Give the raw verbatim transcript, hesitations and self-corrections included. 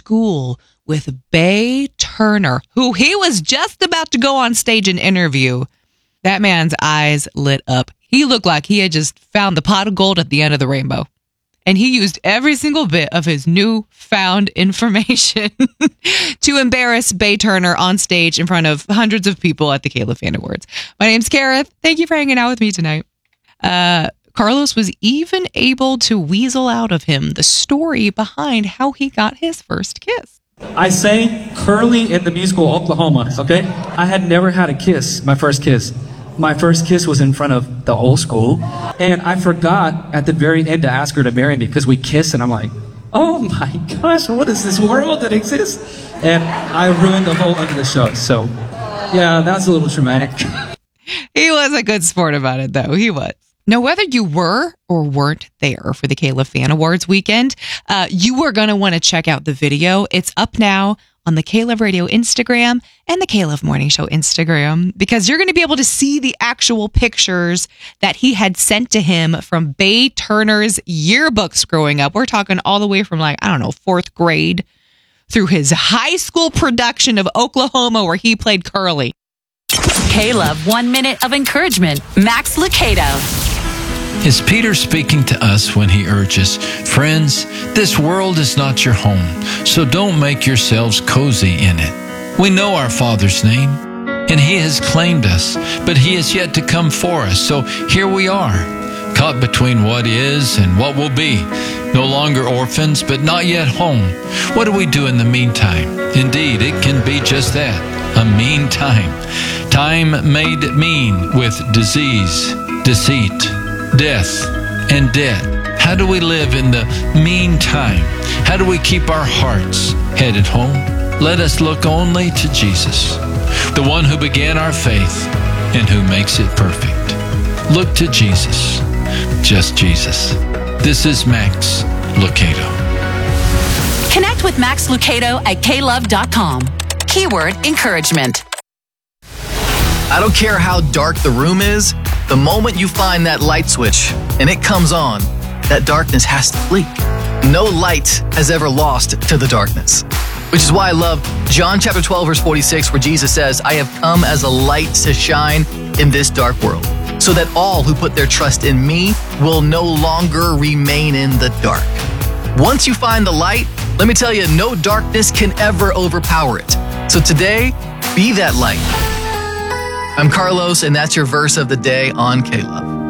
school with Bay Turner, who he was just about to go on stage and interview. That man's eyes lit up. He looked like he had just found the pot of gold at the end of the rainbow. And he used every single bit of his newfound information to embarrass Bay Turner on stage in front of hundreds of people at the Caleb Fan Awards. My name's Kareth. Thank you for hanging out with me tonight. Uh, Carlos was even able to weasel out of him the story behind how he got his first kiss. I sang Curly in the musical Oklahoma, okay? I had never had a kiss, my first kiss. My first kiss was in front of the whole school, and I forgot at the very end to ask her to marry me because we kissed, and I'm like, oh my gosh, what is this world that exists? And I ruined the whole end of the show, so yeah, that's a little traumatic. He was a good sport about it, though. He was. Now, whether you were or weren't there for the Caleb Fan Awards weekend, uh, you are going to want to check out the video. It's up now on the Caleb Radio Instagram and the Caleb Morning Show Instagram, because you're going to be able to see the actual pictures that he had sent to him from Bay Turner's yearbooks growing up. We're talking all the way from, like, I don't know, fourth grade through his high school production of Oklahoma where he played Curly. Caleb, one minute of encouragement. Max Lucado. Is Peter speaking to us when he urges, friends, this world is not your home, so don't make yourselves cozy in it. We know our Father's name, and He has claimed us, but He is yet to come for us. So here we are, caught between what is and what will be. No longer orphans, but not yet home. What do we do in the meantime? Indeed, it can be just that, a mean time. Time made mean with disease, deceit, death, and debt. How do we live in the meantime? How do we keep our hearts headed home? Let us look only to Jesus, the one who began our faith and who makes it perfect. Look to Jesus, just Jesus. This is Max Lucado. Connect with Max Lucado at k love dot com. Keyword encouragement. I don't care how dark the room is, the moment you find that light switch and it comes on, that darkness has to flee. No light has ever lost to the darkness. Which is why I love John chapter twelve, verse forty-six, where Jesus says, I have come as a light to shine in this dark world, so that all who put their trust in me will no longer remain in the dark. Once you find the light, let me tell you, no darkness can ever overpower it. So today, be that light. I'm Carlos, and that's your verse of the day on Caleb.